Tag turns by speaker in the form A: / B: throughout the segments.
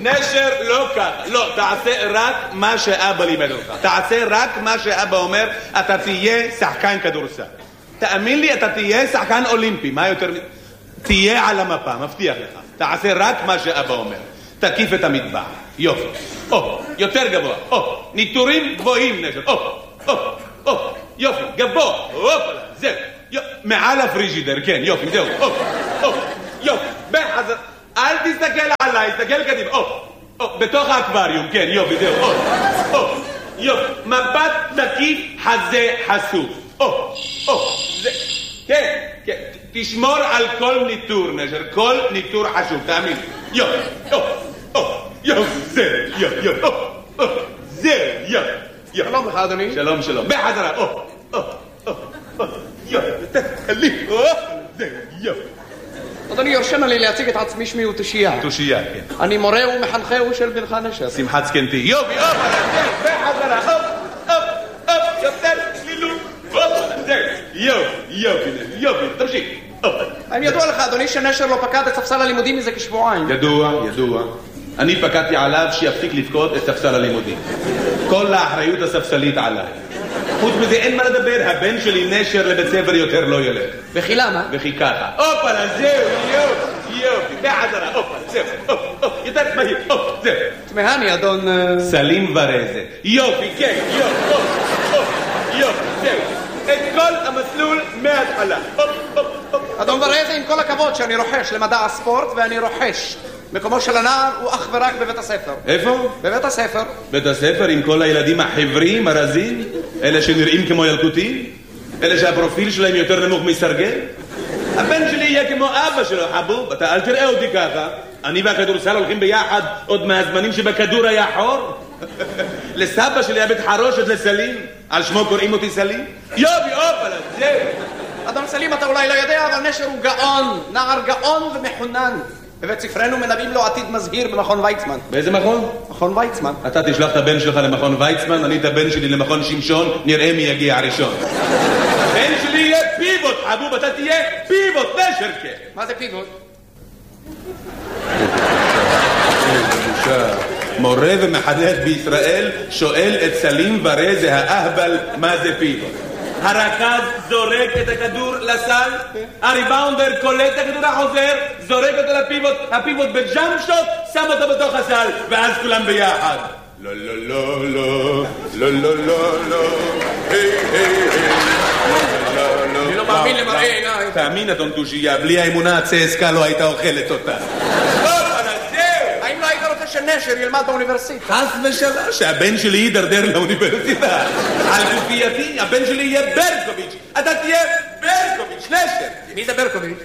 A: נשר לא ככה, לא, תעשה רק מה שאבא לימד אותך. תעשה רק מה שאבא אומר, אתה תהיה שחקן כדורסל. תאמין לי, אתה תהיה שחקן אולימפי, מה יותר... תהיה על המפה, מבטיח לך. תעשה רק מה שאבא אומר. תקיף את המטבח, יופי. יותר גבוה, ניטורים גבוהים נשר, יופי, גבוה, זהו. מעל הפריג'ידר, כן, יופי, זהו. יופי, בחזר. אל תסתכל עליי, תסתכל קדימה. בתוך האקווריום, כן, יופי, זהו. יופי, מבט תקיף, חזה חשוף. כן, כן. תשמור על כל ניטור, נשר, כל ניטור חשוב, תאמין. יופי, זהו,
B: שלום לך, אדוני.
A: שלום, שלום. בחזרה,
B: אדוני, יורשנה לי להציג את עצמי, שמי הוא תושייה.
A: תושייה, כן.
B: אני מורה ומחנכהו של בנך נשר.
A: שמחת זקנתי. יופי, בחזרה, יותר צלילות. יופי, תמשיך.
B: האם ידוע לך, אדוני, שנשר לא פקד את ספסל הלימודים מזה כשבועיים?
A: ידוע. אני פקדתי עליו שיפסיק לפקוד את ספסל הלימודים. כל האחריות הספסלית עליי. חוץ מזה אין מה לדבר, הבן שלי נשר לבית ספר יותר לא ילך.
B: וכי למה?
A: וכי ככה. זהו, יופי, בחזרה, זהו, יותר מהיר, זהו.
B: תמהני, אדון...
A: סלים ורזה. יופי, כן, יופי, זהו. את כל המסלול מההתחלה.
B: אדון ורזה, עם כל הכבוד שאני רוחש למדע הספורט, ואני רוחש. מקומו של הנער הוא אך ורק בבית הספר.
A: איפה?
B: בבית הספר.
A: בית הספר עם כל הילדים החברים, הרזים? אלה שנראים כמו ילקוטים? אלה שהפרופיל שלהם יותר נמוך מסרגל? הבן שלי יהיה כמו אבא שלו, חבוב. אתה אל תראה אותי ככה. אני והכדורסל הולכים ביחד עוד מהזמנים שבכדור היה חור. לסבא שלי היה בית חרושת לסלים. על שמו קוראים אותי סלים? יופי, זהו.
B: אדון סלים, אתה אולי לא יודע, אבל נשר הוא גאון. נער גאון ומחונן. בבית ספרנו מנבאים לו עתיד מזהיר במכון ויצמן.
A: באיזה מכון?
B: מכון ויצמן.
A: אתה תשלח את הבן שלך למכון ויצמן, אני את הבן שלי למכון שמשון, נראה מי יגיע הראשון. הבן שלי יהיה פיבוט, חבוב, אתה תהיה פיבוט, נשרקה.
B: מה זה פיבוט?
A: מורה ומחנך בישראל שואל את סלים ורזה האהבל מה זה פיבוט. הרכז זורק את הכדור לסל, הריבאונדר קולט את הכדור החוזר, זורק אותו לפיבוט, הפיבוט בג'אמפ שוט, שם אותו בתוך הסל, ואז כולם ביחד. לא, לא, לא, לא, לא, לא, לא, לא, היי, היי, היי.
B: אני לא מאמין למראה עיניי.
A: תאמין, אדון תושייה, בלי האמונה הצסקה לא הייתה אוכלת אותה.
B: שנשר ילמד באוניברסיטה.
A: חס ושלום, שהבן שלי יידרדר לאוניברסיטה. על גופייתי, הבן שלי יהיה ברקוביץ'. אתה תהיה ברקוביץ', נשר.
B: מי זה ברקוביץ'?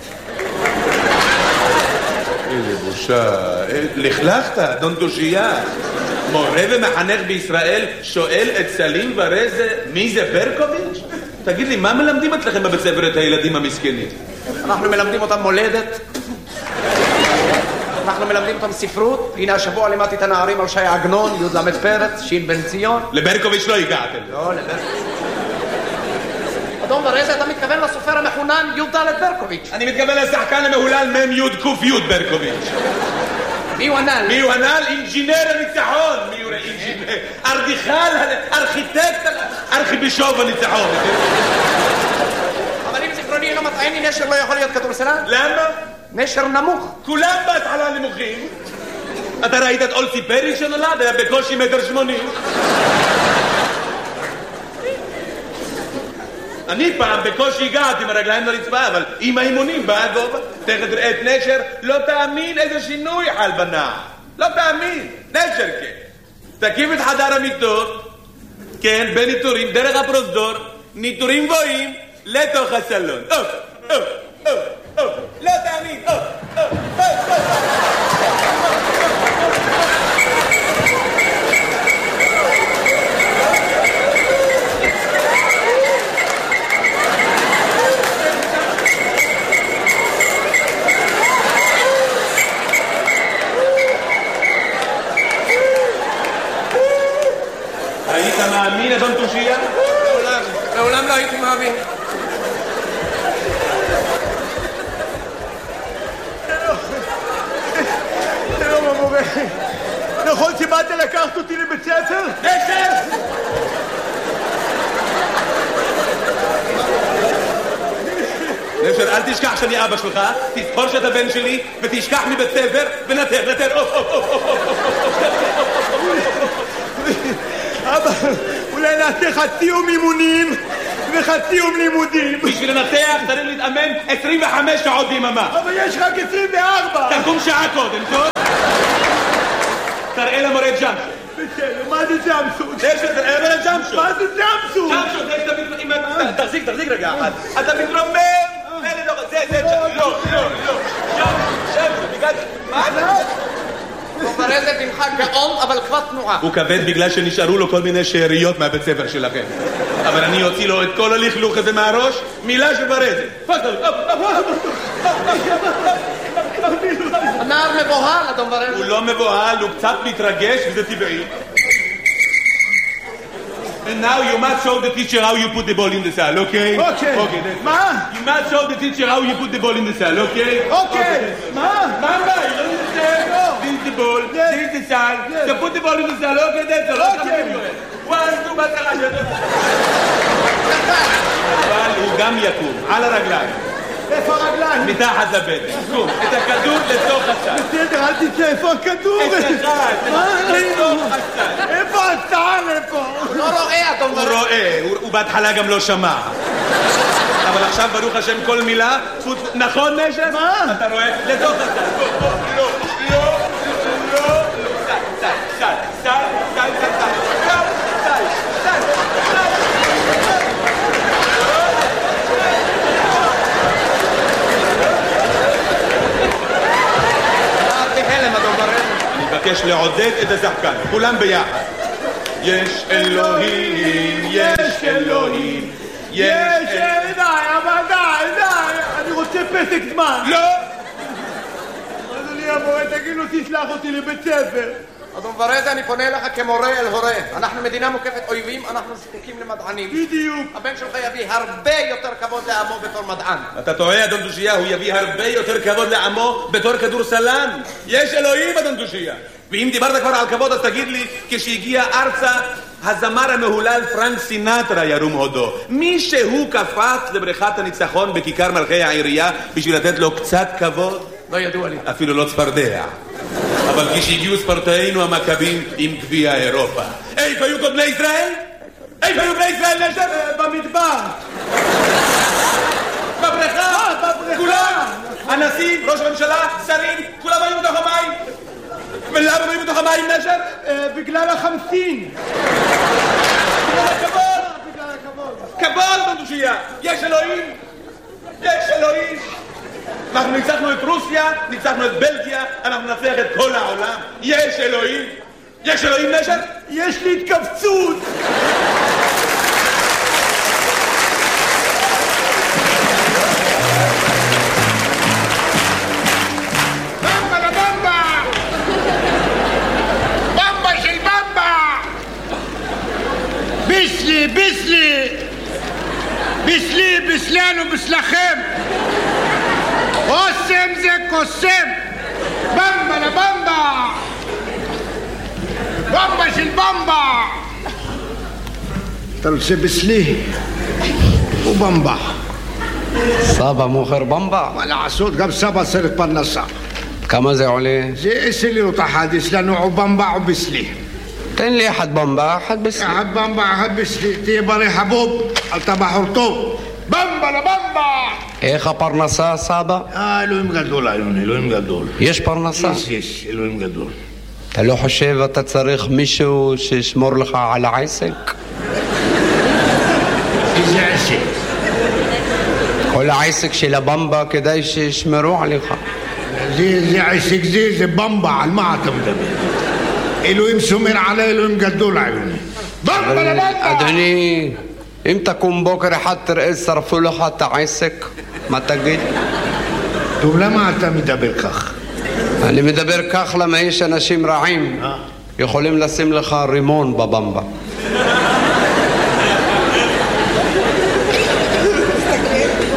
A: איזה בושה. לכלכת, אדון תושייה. מורה ומחנך בישראל שואל את סלים ורזה מי זה ברקוביץ'? תגיד לי, מה מלמדים אצלכם בבית ספר את הילדים המסכנים?
B: אנחנו מלמדים אותם מולדת. אנחנו מלמדים אותם ספרות. הנה השבוע לימדתי את הנערים על שי עגנון, י' למד פרץ, שין בן ציון.
A: לברקוביץ' לא הגעתם.
B: לא, לברקוביץ'. אדון ורזה, אתה מתכוון לסופר המחונן י' ד' ברקוביץ'.
A: אני מתכוון לשחקן המהולל מ' י' ק' י' ברקוביץ'.
B: מי הוא הנ"ל?
A: מי הוא הנ"ל? אינג'ינר הניצחון. מי הוא אינג'ינר? ארדיכל, ארכיטקט, ארכיבישוב הניצחון.
B: אבל אם זיכרוני לא מטעני, נשר לא יכול להיות כדורסלן?
A: למה?
B: נשר נמוך.
A: כולם בהתחלה נמוכים. אתה ראית את אולסי פרי שנולד? היה בקושי 1.80 מטר. אני פעם בקושי הגעתי עם הרגליים לרצפה, אבל עם האימונים בא הגובה. תכף תראה את נשר, לא תאמין איזה שינוי חל בנער. לא תאמין. נשר כן. תקים את חדר המיטות, כן, בניטורים, דרך הפרוזדור, ניטורים גבוהים, לתוך הסלון. לא תאמין. היית מאמין, אדון תושייה?
B: לעולם לא הייתי מאמין.
C: נכון שבאת לקחת אותי לבית ספר?
A: נשר! נשר, אל תשכח שאני אבא שלך, תזכור שאתה בן שלי, ותשכח מבית ספר, ונתר.
C: אבא, אולי נעשה חצי יום אימונים וחצי יום לימודים.
A: בשביל לנתח צריך להתאמן 25 שעות ביממה.
C: אבל יש רק 24.
A: תקום שעה קודם, טוב? תראה למורה ג'אמפ.
C: בסדר, מה זה ג'אמפסוט?
A: נשר, תראה למורה ג'אמפ.
C: מה זה ג'אמפסוט?
A: תחזיק רגע אחד. אתה מתרומם. זה, לא. מה זה?
B: דומברזה בנך גאון, אבל כבר תנועה.
A: הוא כבד בגלל שנשארו לו כל מיני שאריות מהבית ספר שלכם. אבל אני אוציא לו את כל הלכלוך הזה מהראש, מילה של ברזה.
B: הנער מבוהל, הדומברזה.
A: הוא לא מבוהל, הוא קצת מתרגש, וזה טבעי. And now you must show the teacher how you put the ball in the sail, okay?
C: Okay. מה?
A: You must show the teacher how you put the ball in the sail, okay?
C: אוקיי. מה?
A: Mamba, you don't understand? This is the ball, this is the sail. So put the ball in the sail, okay? That's all.
C: Okay.
A: 1, 2, בטרה. אבל הוא גם יקום, על הרגליים.
C: איפה הרגליים?
A: מתחת לבטן. קום, את הכדור לתוך הסל.
C: בסדר, אל תצא, איפה הכדור?
A: לתוך הסל.
C: איפה הסל? איפה?
B: לא רואה,
A: הוא
B: הדומברזה.
A: רואה, הוא בהתחלה גם לא שמע. אבל עכשיו ברוך השם כל מילה, נכון נשר?
C: מה?
A: אתה רואה? לתוך הסל. לא. סל. אני מבקש לעודד את השחקן, כולם ביחד. יש אלוהים, יש אלוהים,
C: די, אבל די. אני רוצה פסק זמן.
A: לא!
C: אדוני המורה, תגיד לו, תשלח אותי לבית ספר.
B: הדומברזה, אני פונה אליך כמורה אל הורה. אנחנו מדינה מוקפת אויבים, אנחנו זקוקים למדענים.
C: בדיוק.
B: הבן שלך יביא הרבה יותר כבוד לעמו בתור מדען.
A: אתה טועה, אדון דושיה, הוא יביא הרבה יותר כבוד לעמו בתור כדורסלן. יש אלוהים, אדון דושיה. ואם דיברת כבר על כבוד, אז תגיד לי, כשהגיע ארצה, הזמר המהולל פרנק סינטרה ירום הודו. מי שהוא קפץ לבריכת הניצחון בכיכר מלכי העירייה בשביל לתת לו קצת כבוד?
B: לא ידוע לי.
A: אפילו לא צפרדע. אבל כשהגיעו ספורטאינו המכבים עם גביע אירופה. איפה היו כל בני ישראל? איפה היו בני ישראל נשר?
C: במדבר.
A: בבריכה. כולם. הנשיא, ראש הממשלה, שרים, כולם היו בתוך המים. ולמה היו בתוך המים נשר?
C: בגלל החמסין.
A: בגלל הכבוד. כבוד, בנדושייה. יש אלוהים. אנחנו ניצחנו את רוסיה, ניצחנו את בלגיה, אנחנו נצליח את כל העולם. יש אלוהים נשר?
C: יש לי התכווצות.
D: במבה לבמבה! במבה של במבה! ביסלנו ביסלכם! אוסם זה קוסם! במבה לבמבה! במבה של במבה! אתה רוצה ביסלי? ובמבה.
B: סבא מוכר במבה?
D: מה לעשות, גם סבא צריך פרנסה.
B: כמה זה עולה?
D: זה 10 לירות אחד, יש לנו או במבה או ביסלי.
B: תן לי אחד במבה, אחד ביסלי.
D: אחד במבה, אחד ביסלי. תהיה בריא חבוב, אתה בחור טוב. במבה לבמבה!
B: איך הפרנסה, סבא?
D: אלוהים גדול, אלוהים גדול.
B: יש פרנסה?
D: יש, אלוהים גדול.
B: אתה לא חושב אתה צריך מישהו שישמור לך על העסק?
D: איזה עסק?
B: כל העסק של הבמבה כדאי שישמרו עליך.
D: זה עסק זה במבה, על מה אתה מדבר? אלוהים שומר עלי, אלוהים גדול עלינו. במבה לבמבה!
B: אדוני, אם תקום בוקר אחד תראה שרפו לך את העסק, מה תגיד?
D: טוב, למה אתה מדבר כך?
B: אני מדבר כך למה יש אנשים רעים יכולים לשים לך רימון בבמבה.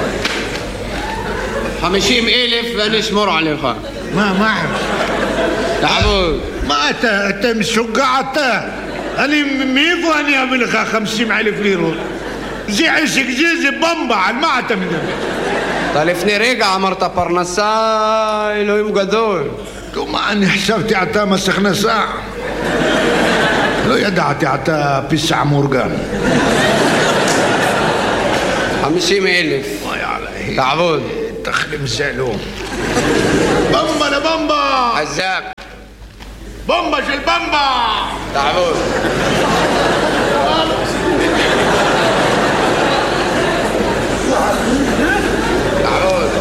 B: 50,000 ואני אשמור עליך.
D: מה?
B: תעבוד.
D: מה אתה משוגע אתה? מאיפה אני אביא לך 50,000 לירות? זה עסק, זה במבה, על מה אתה מדבר?
B: אתה לפני רגע אמרת פרנסה, אלוהים גדול.
D: מה, אני חשבתי אתה מס הכנסה. לא ידעתי אתה פיסע מאורגן.
B: 50,000. תעבוד.
D: תחלים זלו. במבה לבמבה.
B: חזק.
D: במבה של במבה.
B: תעבוד. תעבוד.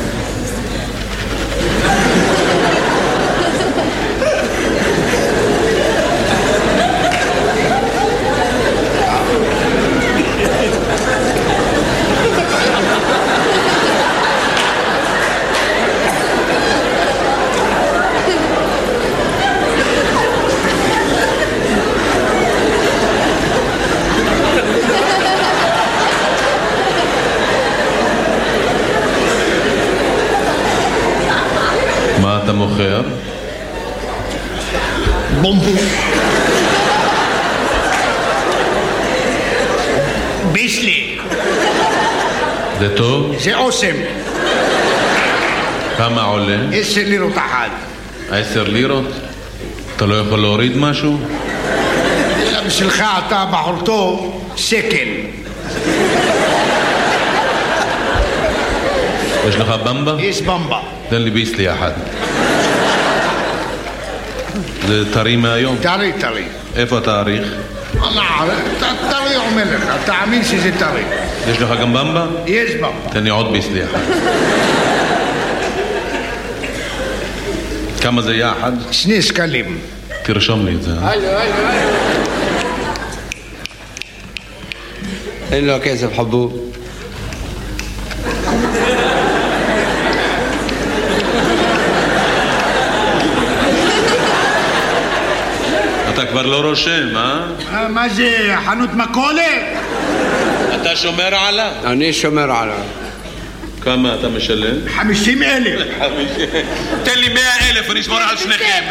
E: מה אתה מוכר?
D: בומבו. ביסלי.
E: זה טוב?
D: זה אוסם.
E: כמה עולה?
D: 10 לירות אחת.
E: 10 לירות? אתה לא יכול להוריד משהו?
D: בשבילך אתה בחור טוב, שקל.
E: יש לך במבה?
D: יש במבה.
E: תן לי ביסלי אחד. זה טרי מהיום?
D: טרי.
E: איפה התאריך?
D: טרי אומר לך, תאמין שזה טרי.
E: יש לך גם במבה?
D: יש במבה.
E: תן לי עוד ביסלי אחד. כמה זה יחד?
D: 2 שקלים.
E: תרשום לי את זה.
B: הלו. אין לו כסף חבוב.
E: אתה כבר לא רושם, אה?
D: מה זה, חנות מכולת?
E: אתה שומר עליו?
B: אני שומר עליו.
E: כמה אתה משלם?
D: 50,000.
E: תן לי 100,000 ואני אשמור על שניכם.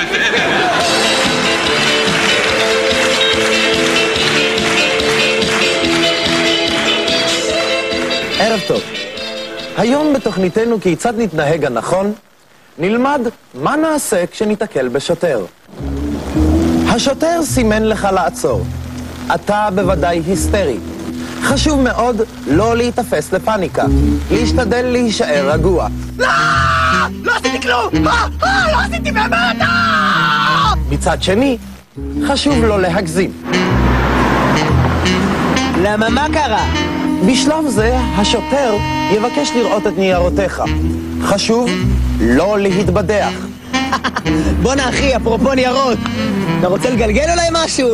F: ערב טוב. היום בתוכניתנו כיצד נתנהג הנכון, נלמד מה נעשה כשניתקל בשוטר. השוטר סימן לך לעצור. אתה בוודאי היסטרי. חשוב מאוד לא להתאפס לפניקה. להשתדל להישאר רגוע.
G: לא עשיתי כלום! לא עשיתי באמת!
F: מצד שני, חשוב לא להגזים.
G: למה מה קרה?
F: בשלב זה השוטר יבקש לראות את ניירותיך. חשוב לא להתבדח.
G: בוא'נה אחי, אפרופו ניירות, אתה רוצה לגלגל אולי משהו?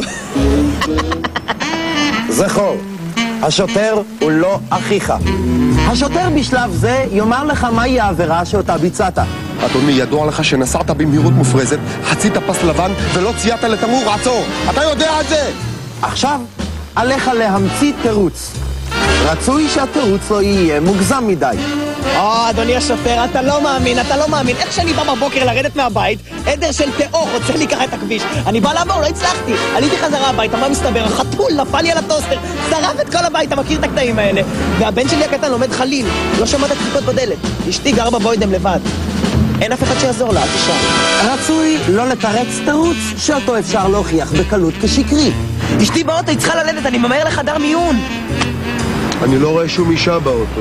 F: זכור, השוטר הוא לא אחיך. השוטר בשלב זה יאמר לך מהי העבירה שאותה ביצעת.
H: אדוני, ידוע לך שנסעת במהירות מופרזת, חצית פס לבן ולא ציינת לתמרור עצור. אתה יודע את זה!
F: עכשיו עליך להמציא תירוץ. רצוי שהתירוץ לא יהיה מוגזם מדי.
G: אדוני השוטר, אתה לא מאמין. איך שאני בא בבוקר לרדת מהבית, עדר של תאוך רוצה לי ככה את הכביש. אני בא לעבור, לא הצלחתי. עליתי חזרה הביתה, מה מסתבר? החתול נפל לי על הטוסטר, שרף את כל הבית, אתה מכיר את הקטעים האלה. והבן שלי הקטן לומד חליל, לא שמע את הדפיקות בדלת. אשתי גר בבוידם לבד. אין אף אחד שיעזור לה, אל תשאר.
F: רצוי לא לתרץ תירוץ שאותו אפשר להוכיח בקלות כשקרי.
G: אשתי באוטו, היא צריכה ללדת, אני ממהר לחדר מיון.
H: אני לא רואה שום אישה באוטו.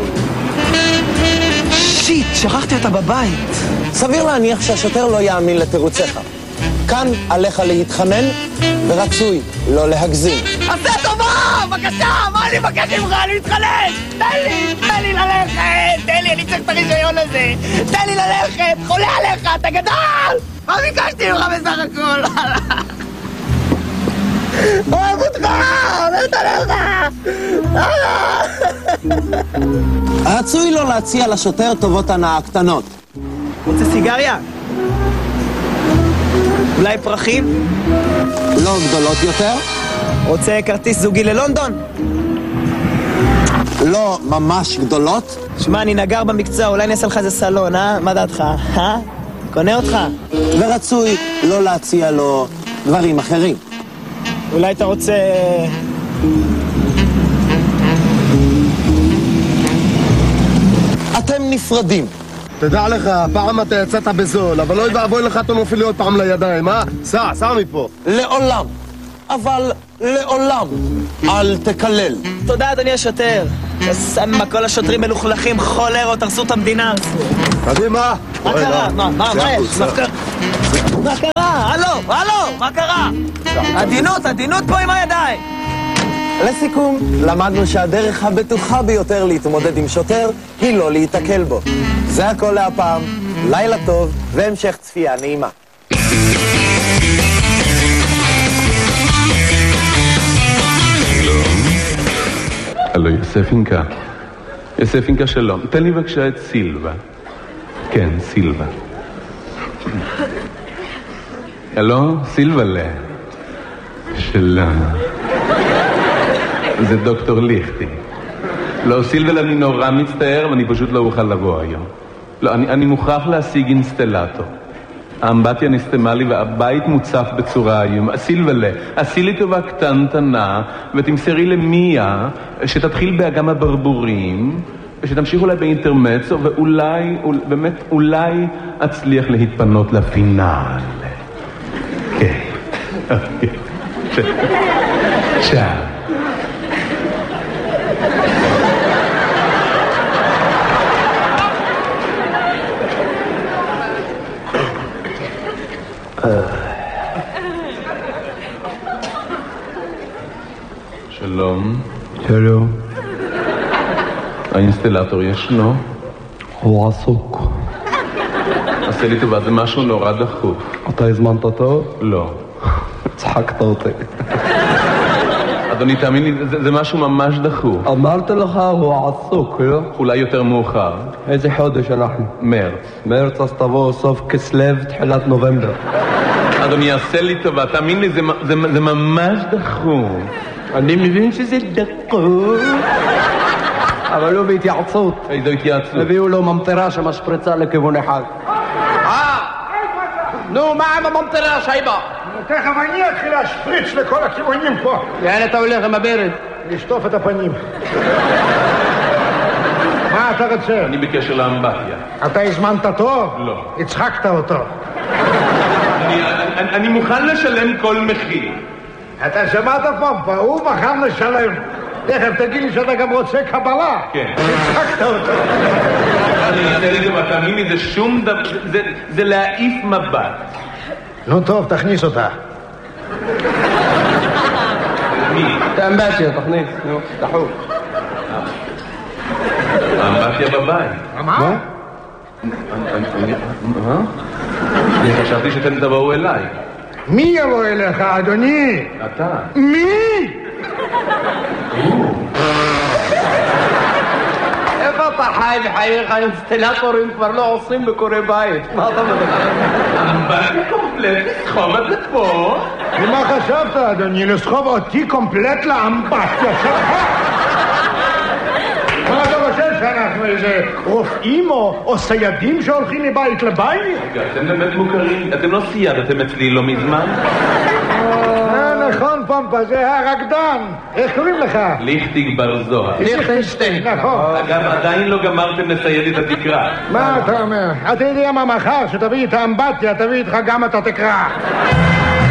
G: שיט, שכחתי אותה בבית.
F: סביר להניח שהשוטר לא יאמין לתירוציך. כאן עליך להתחנן, ורצוי לא להגזים.
G: עשה טובה! בבקשה! מה אני מבקש ממך? אני מתחנן! תן לי ללכת! תן לי, אני צריך את הרישיון הזה! תן לי ללכת! חולה עליך, אתה גדול! מה ביקשתי ממך בסך הכל? אוהב אותך! אוהבת עליך!
F: רצוי לא להציע לשוטר טובות הנאה קטנות.
G: רוצה סיגריה? אולי פרחים?
F: לא גדולות יותר?
G: רוצה כרטיס זוגי ללונדון?
F: לא ממש גדולות?
G: שמע, אני נגר במקצוע, אולי נעשה לך איזה סלון, מה דעתך? קונה אותך.
F: ורצוי לא להציע לו דברים אחרים.
G: אולי אתה רוצה...
F: אתם נפרדים.
H: תדע לך, פעם אתה יצאת בזול, אבל לא יבואי לך אתה נופל לי עוד פעם לידיים, אה? סע מפה.
F: לעולם, אבל לעולם, אל תקלל.
G: תודה, אדוני השוטר. שמה, כל השוטרים מלוכלכים, חולרות, הרסו את המדינה.
H: קדימה.
G: מה קרה? מה יש? מה קרה? הלו, מה קרה? עדינות פה עם הידיים.
F: לסיכום, למדנו שהדרך הבטוחה ביותר להתמודד עם שוטר היא לא להתקל בו. זה הכל להפעם, לילה טוב והמשך צפייה נעימה.
E: הלו, יוסף אינקה שלום. תן לי בבקשה את סילבה. כן, סילבה. הלו, סילבלה. שלום. זה דוקטור ליכטי. לא, סילבלה, אני נורא מצטער, ואני פשוט לא אוכל לבוא היום. לא, אני מוכרח להשיג אינסטלטור. האמבטיה נסתמה לי והבית מוצף בצורה איום. סילבלה, עשי לי טובה קטנטנה ותמסרי למיה שתתחיל באגם הברבורים ושתמשיך אולי באינטרמצו ואולי, באמת אולי אצליח להתפנות לפינאל. כן. צ'או. שלום.
I: שלום.
E: האינסטלטור ישנו?
I: הוא עסוק.
E: עשה לי טובה, זה משהו נורא דחוף.
I: אתה הזמנת אותו?
E: לא.
I: צחקת אותי.
E: אדוני, תאמין לי, זה משהו ממש דחוף.
I: אמרת לך, הוא עסוק, לא?
E: אולי יותר מאוחר.
I: איזה חודש אנחנו?
E: מרץ.
I: מרץ, אז תבוא סוף כסלו, תחילת נובמבר.
E: אדוני, עשה לי טובה, תאמין לי, זה ממש דחוף.
I: אני מבין שזה דחוף. אבל לא בהתייעצות.
E: איזו התייעצות?
I: הביאו לו ממטרה שמשפריצה לכיוון אחד.
B: נו, מה עם הממטרה, שייבה?
D: תכף אני אתחיל להשפריץ לכל הכיוונים פה.
B: לאן אתה הולך עם הברד?
D: לשטוף את הפנים. מה אתה רוצה?
E: אני בקשר לאמבטיה.
D: אתה הזמנת טוב?
E: לא.
D: הצחקת אותו.
E: אני מוכן לשלם כל מחיר.
D: אתה שמעת פמפה, הוא מוכן לשלם. תכף תגיד לי שאתה גם רוצה קבלה.
E: כן.
D: הצחקת אותו.
E: אני אעשה לי דבר, תאמין לי, זה שום דבר, זה להעיף מבט.
D: נו טוב, תכניס אותה.
E: מי?
I: את האמבטיה, תכניס, נו, דחוף.
E: האמבטיה בבית.
D: מה?
E: אני חשבתי שאתם תבואו אליי.
D: מי יבוא אליך, אדוני?
E: אתה.
D: מי?
I: איפה אתה חי בחייך? האינסטלטורים כבר לא עושים בקורי בית. מה אתה מדבר?
E: אמבטיה קומפלט, לסחוב את זה פה.
D: ומה חשבת, אדוני? לסחוב אותי קומפלט לאמבטיה שלך? מה אתה חושב שאנחנו איזה רופאים או סיידים שהולכים מבית לבית?
E: רגע, אתם באמת מוכרים, אתם לא סיידתם אצלי לא מזמן?
D: נכון פמפה, זה הרקדן. איך קוראים לך?
E: ליכטיג בר זוהר.
D: ליכטנשטיין. נכון.
E: אגב, עדיין לא גמרתם לסייד את התקרה.
D: מה אתה אומר? אתה יודע מה מחר שתביא את האמבטיה, תביא איתך גם את התקרה.